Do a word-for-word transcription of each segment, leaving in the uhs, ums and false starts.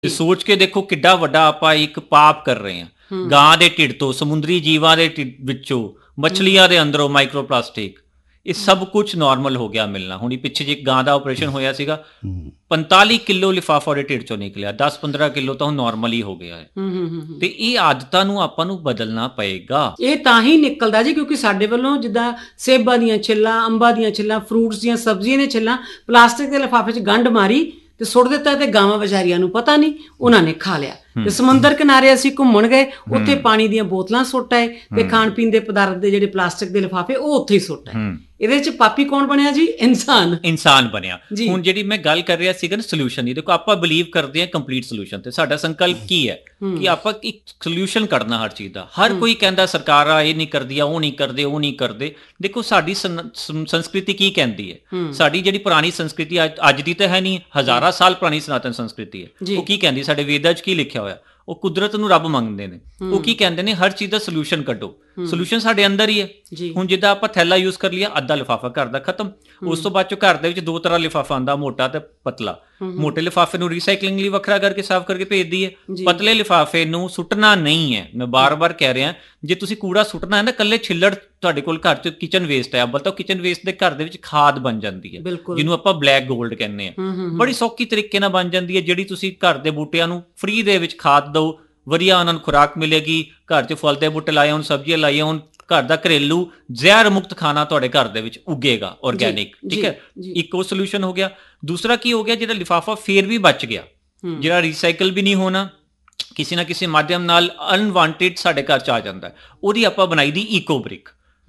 ਸੋਚ ਕੇ ਦੇਖੋ ਕਿੱਡਾ ਵੱਡਾ ਆਪਾਂ ਇੱਕ ਪਾਪ ਕਰ ਰਹੇ ਹਾਂ। ਗਾਂ ਦੇ ਢਿੱਡ ਤੋਂ, ਸਮੁੰਦਰੀ ਜੀਵਾਂ ਦੇ ਵਿੱਚੋਂ, ਮੱਛਲੀਆਂ ਦੇ ਅੰਦਰੋਂ ਮਾਈਕਰੋ ਪਲਾਸਟਿਕ, ਇਹ ਸਭ ਕੁਝ ਨਾਰਮਲ ਹੋ ਗਿਆ ਮਿਲਣਾ। ਹੁਣ ਪਿੱਛੇ ਜੇ ਗਾਂ ਦਾ ਆਪਰੇਸ਼ਨ ਹੋਇਆ ਸੀਗਾ, ਪੰਤਾਲੀ ਕਿਲੋ ਲਿਫਾਫਾ ਉਹਦੇ ਢਿੱਡ ਚੋਂ ਨਿਕਲਿਆ, ਦਸ ਪੰਦਰਾਂ ਕਿਲੋ ਤਾਂ ਹੁਣ ਨਾਰਮਲ ਹੀ ਹੋ ਗਿਆ ਹੈ। ਤੇ ਇਹ ਆਦਤਾਂ ਨੂੰ ਆਪਾਂ ਨੂੰ ਬਦਲਣਾ ਪਏਗਾ। ਇਹ ਤਾਂ ਹੀ ਨਿਕਲਦਾ ਜੀ ਕਿਉਂਕਿ ਸਾਡੇ ਵੱਲੋਂ ਜਿੱਦਾਂ ਸੇਬਾਂ ਦੀਆਂ ਛਿੱਲਾਂ, ਅੰਬਾਂ ਦੀਆਂ ਛਿੱਲਾਂ, ਫਰੂਟਸ ਦੀਆਂ, ਸਬਜ਼ੀਆਂ ਦੀਆਂ ਛਿੱਲਾਂ ਪਲਾਸਟਿਕ ਦੇ ਲਿਫਾਫੇ 'ਚ ਗੰਢ ਮਾਰੀ ਤੇ ਸੁੱਟ ਦਿੱਤਾ ਤੇ ਗਾਵਾਂ ਵਿਚਾਰੀਆਂ ਨੂੰ ਪਤਾ ਨਹੀਂ, ਉਹਨਾਂ ਨੇ ਖਾ ਲਿਆ। ਤੇ ਸਮੁੰਦਰ ਕਿਨਾਰੇ ਅਸੀਂ ਘੁੰਮਣ ਗਏ, ਉੱਥੇ ਪਾਣੀ ਦੀਆਂ ਬੋਤਲਾਂ ਸੁੱਟ ਆਏ ਤੇ ਖਾਣ ਪੀਣ ਦੇ ਪਦਾਰਥ ਦੇ ਜਿਹੜੇ ਪਲਾਸਟਿਕ ਦੇ ਲਿਫਾਫੇ ਉਹ ਉੱਥੇ ਹੀ ਸੁੱਟ ਆਏ। ਇਹਦੇ ਚ ਪਾਪੀ ਕੌਣ ਬਣਿਆ ਜੀ? ਇਨਸਾਨ ਇਨਸਾਨ ਬਣਿਆ। ਹੁਣ ਜਿਹੜੀ ਮੈਂ ਗੱਲ ਕਰ ਰਿਹਾ ਸੀਗਾ ਨਾ ਸੋਲੂਸ਼ਨ ਦੀ, ਦੇਖੋ ਆਪਾਂ ਬਿਲੀਵ ਕਰਦੇ ਹਾਂ ਕੰਪਲੀਟ ਸੋਲੂਸ਼ਨ ਤੇ। ਸਾਡਾ ਸੰਕਲਪ ਕੀ ਹੈ ਕਿ ਆਪਾਂ ਇੱਕ ਸੋਲੂਸ਼ਨ ਕੱਢਣਾ ਹਰ ਚੀਜ਼ ਦਾ। ਹਰ ਕੋਈ ਕਹਿੰਦਾ ਸਰਕਾਰਾਂ ਇਹ ਨਹੀਂ ਕਰਦੀਆਂ, ਉਹ ਨਹੀਂ ਕਰਦੇ, ਉਹ ਨਹੀਂ ਕਰਦੇ। ਦੇਖੋ ਸਾਡੀ ਸੰਸਕ੍ਰਿਤੀ ਕੀ ਕਹਿੰਦੀ ਹੈ? ਸਾਡੀ ਜਿਹੜੀ ਪੁਰਾਣੀ ਸੰਸਕ੍ਰਿਤੀ ਅੱਜ ਦੀ ਤਾਂ ਹੈ ਨਹੀਂ, ਹਜ਼ਾਰਾਂ ਸਾਲ ਪੁਰਾਣੀ ਸਨਾਤਨ ਸੰਸਕ੍ਰਿਤੀ ਹੈ। ਉਹ ਕੀ ਕਹਿੰਦੀ? ਸਾਡੇ ਵੇਦਾਂ 'ਚ ਕੀ ਲਿਖਿਆ ਹੋਇਆ? ਉਹ ਕੁਦਰਤ ਨੂੰ ਰੱਬ ਮੰਗਦੇ ਨੇ। ਉਹ ਕੀ ਕਹਿੰਦੇ ਨੇ? ਹਰ ਚੀਜ਼ ਦਾ ਸੋਲੂਸ਼ਨ ਕੱਢੋ। ਸੋਲੂਸ਼ਨ ਸਾਡੇ ਅੰਦਰ ਹੀ ਹੈ। ਹੁਣ ਜਿੱਦਾਂ ਆਪਾਂ ਥੈਲਾ ਯੂਜ਼ ਕਰ ਲਿਆ, ਅੱਧਾ ਲਿਫਾਫਾ ਘਰ ਦਾ ਖਤਮ। ਉਸ ਤੋਂ ਬਾਅਦ ਚੋਂ ਘਰ ਦੇ ਵਿੱਚ ਦੋ ਤਰ੍ਹਾਂ ਲਿਫਾਫਾ ਆਉਂਦਾ, ਮੋਟਾ ਤੇ ਪਤਲਾ। ਮੋਟੇ ਲਿਫਾਫੇ ਨੂੰ ਰੀਸਾਈਕਲਿੰਗ ਲਈ ਵੱਖਰਾ ਕਰਕੇ ਸਾਫ਼ ਕਰਕੇ ਭੇਜ ਦਈਏ। ਪਤਲੇ ਲਿਫਾਫੇ ਨੂੰ ਸੁੱਟਣਾ ਨਹੀਂ ਹੈ। ਮੈਂ ਬਾਰ-ਬਾਰ ਕਹਿ ਰਿਹਾ, ਜੇ ਤੁਸੀਂ ਕੂੜਾ ਸੁੱਟਣਾ ਹੈ ਨਾ, ਇਕੱਲੇ ਛਿੱਲੜ ਤੁਹਾਡੇ ਕੋਲ ਘਰ 'ਚ ਕਿਚਨ ਵੇਸਟ ਹੈ, ਅੱਬਲ ਤਾਂ ਕਿਚਨ ਵੇਸਟ ਦੇ ਘਰ ਦੇ ਵਿੱਚ ਖਾਦ ਬਣ ਜਾਂਦੀ ਹੈ, ਜਿਹਨੂੰ ਆਪਾਂ ਬਲੈਕ ਗੋਲਡ ਕਹਿੰਦੇ ਆ। ਬੜੀ ਸੌਖੀ ਤਰੀਕੇ ਨਾਲ ਬਣ ਜਾਂਦੀ ਹੈ, ਜਿਹੜੀ ਤੁਸੀਂ ਘਰ ਦੇ ਬੂਟਿਆਂ ਨੂੰ ਫ੍ਰੀ ਦੇ ਵਿੱਚ ਖਾਦ ਦਿਓ, ਵਧੀਆ ਉਹਨਾਂ ਨੂੰ ਖੁਰਾਕ ਮਿਲੇਗੀ। ਘਰ 'ਚ ਫਲ ਦੇ ਬੂਟੇ ਲਾਏ ਹੋਣ, ਸਬਜ਼ੀਆਂ ਲਾਈਆਂ ਹੋਣ, ਘਰ ਦਾ ਘਰੇਲੂ ਜ਼ਹਿਰ ਮੁਕਤ ਖਾਣਾ ਤੁਹਾਡੇ ਘਰ ਦੇ ਵਿੱਚ ਉੱਗੇਗਾ, ਆਰਗੈਨਿਕ। ਠੀਕ ਹੈ, ਇੱਕ ਉਹ ਸੋਲੂਸ਼ਨ ਹੋ ਗਿਆ। ਦੂਸਰਾ ਕੀ ਹੋ ਗਿਆ? ਜਿਹੜਾ ਲਿਫਾਫਾ ਫੇਰ ਵੀ ਬਚ ਗਿਆ, ਜਿਹੜਾ ਰੀਸਾਈਕਲ ਵੀ ਨਹੀਂ ਹੋਣਾ, ਕਿਸੇ ਨਾ ਕਿਸੇ ਮਾਧਿਅਮ ਨਾਲ ਅਨਵਾਂਟਿਡ ਸਾਡੇ ਘਰ 'ਚ ਆ ਜਾਂਦਾ, ਉਹਦੀ ਆਪਾਂ ਬਣਾਈ ਦੀ ਈਕੋ ਬ੍ਰਿਕ।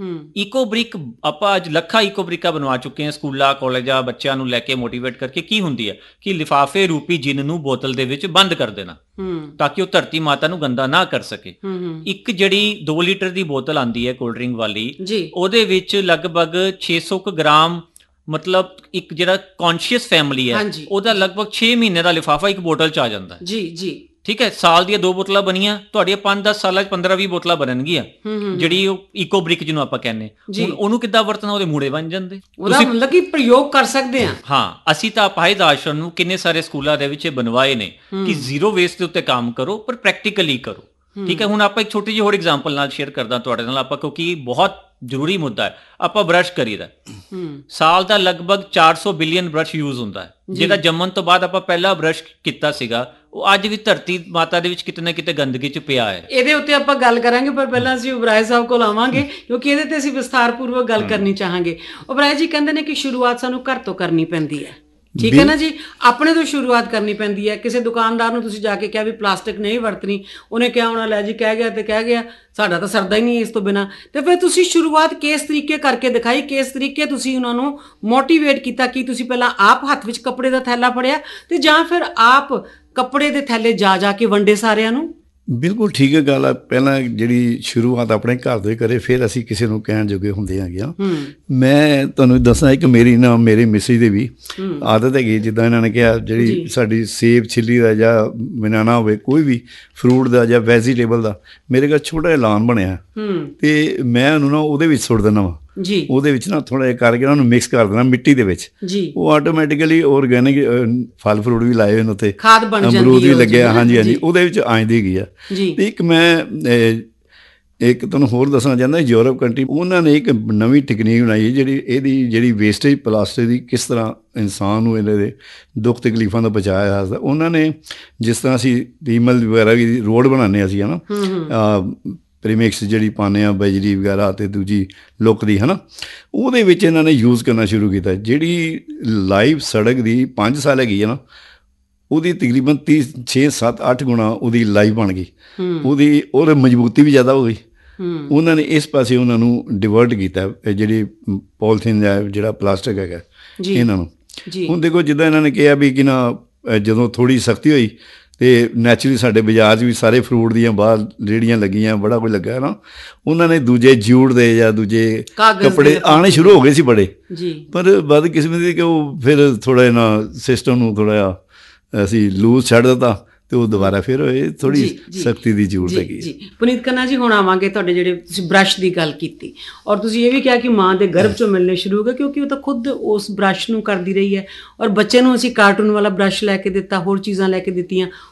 ਈਕੋ ਬ੍ਰਿਕ ਆਪਾਂ ਅੱਜ ਲੱਖਾਂ ਈਕੋ ਬ੍ਰਿਕਾਂ ਬਣਵਾ ਚੁੱਕੇ ਹਾਂ, ਸਕੂਲਾਂ ਕਾਲਜਾਂ ਬੱਚਿਆਂ ਨੂੰ ਲੈ ਕੇ ਮੋਟੀਵੇਟ ਕਰਕੇ। ਕੀ ਹੁੰਦੀ ਹੈ ਕਿ ਲਿਫਾਫੇ ਰੂਪੀ ਜਿੰਨ ਨੂੰ ਬੋਤਲ ਦੇ ਵਿੱਚ ਬੰਦ ਕਰ ਦੇਣਾ, ਤਾਂ ਕਿ ਉਹ ਧਰਤੀ ਮਾਤਾ ਨੂੰ ਗੰਦਾ ਨਾ ਕਰ ਸਕੇ। ਇੱਕ ਜਿਹੜੀ ਦੋ ਲੀਟਰ ਦੀ ਬੋਤਲ ਆਉਂਦੀ ਹੈ ਕੋਲਡ ਡਰਿੰਕ ਵਾਲੀ, ਉਹਦੇ ਵਿੱਚ ਲਗਭਗ ਛੇ ਸੌ ਕੁ ਗ੍ਰਾਮ, ਮਤਲਬ ਇੱਕ ਜਿਹੜਾ ਕੌਨਸ਼ੀਅਸ ਫੈਮਿਲੀ ਹੈ ਉਹਦਾ ਲਗਭਗ ਛੇ ਮਹੀਨੇ ਦਾ ਲਿਫਾਫਾ ਇੱਕ ਬੋਤਲ 'ਚ ਆ ਜਾਂਦਾ ਹੈ। ਜੀ ਜੀ ਠੀਕ ਹੈ, ਸਾਲ ਦੀਆਂ ਦੋ ਬੋਤਲਾਂ ਬਣੀਆਂ, ਤੁਹਾਡੀਆਂ ਪੰਜ ਦਸ ਸਾਲਾਂ 'ਚ ਪੰਦਰਾਂ ਵੀਹ ਬੋਤਲਾਂ ਬਣਨਗੀਆਂ, ਜਿਹੜੀ ਉਹ ਈਕੋ ਬ੍ਰਿਕ ਜਿਹਨੂੰ ਆਪਾਂ ਕਹਿੰਦੇ। ਹੁਣ ਉਹਨੂੰ ਕਿੱਦਾਂ ਵਰਤਣਾ? ਉਹਦੇ ਮੂੜੇ ਬਣ ਜਾਂਦੇ, ਉਹਦਾ ਮਤਲਬ ਕਿ ਪ੍ਰਯੋਗ ਕਰ ਸਕਦੇ ਹਾਂ। ਹਾਂ, ਅਸੀਂ ਤਾਂ ਅਪਾਹਿਜ ਆਸ਼ਰਮ ਨੂੰ ਕਿੰਨੇ ਸਾਰੇ ਸਕੂਲਾਂ ਦੇ ਵਿੱਚ ਬਣਵਾਏ ਨੇ ਕਿ ਜ਼ੀਰੋ ਵੇਸਟ ਦੇ ਉੱਤੇ ਕੰਮ ਕਰੋ, ਪਰ ਪ੍ਰੈਕਟੀਕਲੀ ਕਰੋ। ਠੀਕ ਹੈ, ਹੁਣ ਆਪਾਂ ਇੱਕ ਛੋਟੀ ਜਿਹੀ ਹੋਰ ਐਗਜ਼ਾਮਪਲ ਨਾਲ ਸ਼ੇਅਰ ਕਰਦਾ ਤੁਹਾਡੇ ਨਾਲ, ਆਪਾਂ ਕਿਉਂਕਿ ਬਹੁਤ ਜ਼ਰੂਰੀ ਮੁੱਦਾ ਹੈ। ਆਪਾਂ ਬਰਸ਼ ਕਰੀਦਾ, ਸਾਲ ਦਾ ਲਗਭਗ ਚਾਰ ਸੌ ਬਿਲੀਅਨ ਬਰਸ਼ ਯੂਜ਼ ਹੁੰਦਾ ਹੈ। ਜਿਹੜਾ ਜੰਮਣ ਤੋਂ ਬਾਅਦ ਆਪਾਂ ਪਹਿਲਾ ਬਰਸ਼ ਕੀਤਾ ਸੀਗਾ, ਉਹ ਅੱਜ ਵੀ ਧਰਤੀ ਮਾਤਾ ਦੇ ਵਿੱਚ ਕਿਤੇ ਨਾ ਕਿਤੇ ਗੰਦਗੀ 'ਚ ਪਿਆ ਹੈ। ਇਹਦੇ ਉੱਤੇ ਆਪਾਂ ਗੱਲ ਕਰਾਂਗੇ, ਪਰ ਪਹਿਲਾਂ ਅਸੀਂ ਉਬਰਾਏ ਸਾਹਿਬ ਕੋਲ ਆਵਾਂਗੇ ਕਿਉਂਕਿ ਇਹਦੇ ਤੇ ਅਸੀਂ ਵਿਸਥਾਰਪੂਰਵਕ ਗੱਲ ਕਰਨੀ ਚਾਹਾਂਗੇ। ਉਬਰਾਏ ਜੀ ਕਹਿੰਦੇ ਨੇ ਕਿ ਸ਼ੁਰੂਆਤ ਸਾਨੂੰ ਘਰ ਤੋਂ ਕਰਨੀ ਪੈਂਦੀ ਹੈ। ਠੀਕ ਹੈ ਨਾ ਜੀ, ਆਪਣੇ ਤੋਂ ਸ਼ੁਰੂਆਤ ਕਰਨੀ ਪੈਂਦੀ ਹੈ। ਕਿਸੇ ਦੁਕਾਨਦਾਰ ਨੂੰ ਤੁਸੀਂ ਜਾ ਕੇ ਕਿਹਾ ਵੀ ਪਲਾਸਟਿਕ ਨਹੀਂ ਵਰਤਣੀ, ਉਹਨੇ ਕਿਹਾ ਹੋਣਾ ਲੈ ਜੀ ਕਹਿ ਗਿਆ ਤੇ ਕਹਿ ਗਿਆ, ਸਾਡਾ ਤਾਂ ਸਰਦਾ ਹੀ ਨਹੀਂ ਇਸ ਤੋਂ ਬਿਨਾਂ। ਤੇ ਫਿਰ ਤੁਸੀਂ ਸ਼ੁਰੂਆਤ ਕਿਸ ਤਰੀਕੇ ਕਰਕੇ ਦਿਖਾਈ, ਕਿਸ ਤਰੀਕੇ ਤੁਸੀਂ ਉਹਨਾਂ ਨੂੰ ਮੋਟੀਵੇਟ ਕੀਤਾ? ਕਿ ਤੁਸੀਂ ਪਹਿਲਾਂ ਆਪ ਹੱਥ ਵਿੱਚ ਕੱਪੜੇ ਦਾ ਥੈਲਾ ਫੜਿਆ ਤੇ ਜਾਂ ਫਿਰ ਆਪ ਕੱਪੜੇ ਦੇ ਥੈਲੇ ਜਾ ਜਾ ਕੇ ਵੰਡੇ ਸਾਰਿਆਂ ਨੂੰ? ਬਿਲਕੁਲ ਠੀਕ ਹੈ ਗੱਲ ਆ। ਪਹਿਲਾਂ ਜਿਹੜੀ ਸ਼ੁਰੂਆਤ ਆਪਣੇ ਘਰ ਦੇ ਕਰੇ, ਫਿਰ ਅਸੀਂ ਕਿਸੇ ਨੂੰ ਕਹਿਣ ਜੋਗੇ ਹੁੰਦੇ ਹੈਗੇ ਆ। ਮੈਂ ਤੁਹਾਨੂੰ ਦੱਸਣਾ ਇੱਕ ਮੇਰੀ ਨਾ ਮੇਰੀ ਮਿਸਿਸ ਦੀ ਵੀ ਆਦਤ ਹੈਗੀ, ਜਿੱਦਾਂ ਇਹਨਾਂ ਨੇ ਕਿਹਾ, ਜਿਹੜੀ ਸਾਡੀ ਸੇਬ ਛਿੱਲੀ ਦਾ ਜਾਂ ਬਨਾਨਾ ਹੋਵੇ, ਕੋਈ ਵੀ ਫਰੂਟ ਦਾ ਜਾਂ ਵੈਜੀਟੇਬਲ ਦਾ, ਮੇਰੇ ਘਰ ਛੋਟਾ ਜਿਹਾ ਲਾਨ ਬਣਿਆ ਤੇ ਮੈਂ ਉਹਨੂੰ ਨਾ ਉਹਦੇ ਵਿੱਚ ਸੁੱਟ ਦਿੰਦਾ ਵਾ। ਜੀ ਉਹਦੇ ਵਿੱਚ ਨਾ ਥੋੜ੍ਹਾ ਜਿਹਾ ਕਰਕੇ ਉਹਨੂੰ ਮਿਕਸ ਕਰ ਦੇਣਾ ਮਿੱਟੀ ਦੇ ਵਿੱਚ। ਜੀ ਉਹ ਆਟੋਮੈਟਿਕਲੀ ਔਰਗੈਨਿਕ ਫਲ ਫਰੂਟ ਵੀ ਲਾਏ ਹੋਏ ਨੇ ਉੱਥੇ, ਖਾਦ ਬਣ ਜਾਂਦੀ ਹੈ, ਅਮਰੂਦ ਵੀ ਲੱਗਿਆ। ਹਾਂਜੀ ਹਾਂਜੀ, ਉਹਦੇ ਵਿੱਚ ਆ ਜਾਂਦੀ ਹੈਗੀ ਆ। ਤੇ ਇੱਕ ਮੈਂ ਇੱਕ ਤੁਹਾਨੂੰ ਹੋਰ ਦੱਸਣਾ ਚਾਹੁੰਦਾ, ਯੂਰਪ ਕੰਟਰੀ ਉਹਨਾਂ ਨੇ ਇੱਕ ਨਵੀਂ ਟੈਕਨੀਕ ਬਣਾਈ ਹੈ, ਜਿਹੜੀ ਇਹਦੀ ਜਿਹੜੀ ਵੇਸਟੇਜ ਪਲਾਸਟਿਕ ਦੀ ਕਿਸ ਤਰ੍ਹਾਂ ਇਨਸਾਨ ਨੂੰ ਇਹਨਾਂ ਦੇ ਦੁੱਖ ਤਕਲੀਫਾਂ ਤੋਂ ਬਚਾਇਆ ਜਾ ਸਕਦਾ। ਉਹਨਾਂ ਨੇ ਜਿਸ ਤਰ੍ਹਾਂ ਅਸੀਂ ਰੀਮਲ ਵਗੈਰਾ ਵੀ ਰੋਡ ਬਣਾਉਂਦੇ ਅਸੀਂ, ਹੈ ਨਾ, ਪ੍ਰੀਮਿਕਸ ਜਿਹੜੀ ਪਾਉਂਦੇ ਹਾਂ ਬਜਰੀ ਵਗੈਰਾ ਅਤੇ ਦੂਜੀ ਲੁੱਕ ਦੀ, ਹੈ ਨਾ, ਉਹਦੇ ਵਿੱਚ ਇਹਨਾਂ ਨੇ ਯੂਜ਼ ਕਰਨਾ ਸ਼ੁਰੂ ਕੀਤਾ। ਜਿਹੜੀ ਲਾਈਵ ਸੜਕ ਦੀ ਪੰਜ ਸਾਲ ਹੈਗੀ ਹੈ ਨਾ, ਉਹਦੀ ਤਕਰੀਬਨ ਤੀਹ ਛੇ ਸੱਤ ਅੱਠ ਗੁਣਾ ਉਹਦੀ ਲਾਈਵ ਬਣ ਗਈ। ਉਹਦੀ ਔਰ ਮਜ਼ਬੂਤੀ ਵੀ ਜ਼ਿਆਦਾ ਹੋ ਗਈ। ਉਹਨਾਂ ਨੇ ਇਸ ਪਾਸੇ ਉਹਨਾਂ ਨੂੰ ਡਿਵਰਟ ਕੀਤਾ, ਜਿਹੜੀ ਪੋਲੀਥੀਨ ਦਾ ਜਿਹੜਾ ਪਲਾਸਟਿਕ ਹੈਗਾ ਇਹਨਾਂ ਨੂੰ। ਹੁਣ ਦੇਖੋ, ਜਿੱਦਾਂ ਇਹਨਾਂ ਨੇ ਕਿਹਾ ਵੀ ਕਿ ਨਾ ਜਦੋਂ ਥੋੜ੍ਹੀ ਸਖਤੀ ਹੋਈ ਅਤੇ ਨੈਚੁਰਲੀ ਸਾਡੇ ਬਾਜ਼ਾਰ 'ਚ ਵੀ ਸਾਰੇ ਫਰੂਟ ਦੀਆਂ ਬਾਹਰ ਰੇਹੜੀਆਂ ਲੱਗੀਆਂ, ਬੜਾ ਕੁਝ ਲੱਗਾ ਨਾ, ਉਹਨਾਂ ਨੇ ਦੂਜੇ ਜੂਟ ਦੇ ਜਾਂ ਦੂਜੇ ਕੱਪੜੇ ਆਉਣੇ ਸ਼ੁਰੂ ਹੋ ਗਏ ਸੀ ਬੜੇ। ਪਰ ਬਦਕਿਸਮਤੀ ਕਿ ਉਹ ਫਿਰ ਥੋੜ੍ਹਾ ਜਿਹਾ ਨਾ ਸਿਸਟਮ ਨੂੰ ਥੋੜ੍ਹਾ ਜਿਹਾ ਅਸੀਂ ਲੂਜ਼ ਛੱਡ ਦਿੱਤਾ ਤੇ ਉਹ ਦੁਬਾਰਾ ਫਿਰ ਹੋਏ, ਥੋੜ੍ਹੀ ਸਖਤੀ ਦੀ ਜ਼ਰੂਰਤ ਹੈਗੀ। ਜੀ ਪੁਨੀਤ ਖੰਨਾ ਜੀ, ਹੁਣ ਆਵਾਂਗੇ ਤੁਹਾਡੇ ਜਿਹੜੇ ਤੁਸੀਂ ਬਰੱਸ਼ ਦੀ ਗੱਲ ਕੀਤੀ, ਔਰ ਤੁਸੀਂ ਇਹ ਵੀ ਕਿਹਾ ਕਿ ਮਾਂ ਦੇ ਗਰਭ 'ਚੋਂ ਮਿਲਣੇ ਸ਼ੁਰੂ ਹੋ ਗਏ, ਕਿਉਂਕਿ ਉਹ ਤਾਂ ਖੁਦ ਉਸ ਬਰੱਸ਼ ਨੂੰ ਕਰਦੀ ਰਹੀ ਹੈ। ਔਰ ਬੱਚੇ ਨੂੰ ਅਸੀਂ ਕਾਰਟੂਨ ਵਾਲਾ ਬਰੱਸ਼ ਲੈ ਕੇ ਦਿੱਤਾ, ਹੋਰ ਚੀਜ਼ਾਂ ਲੈ ਕੇ ਦਿੱਤੀਆਂ,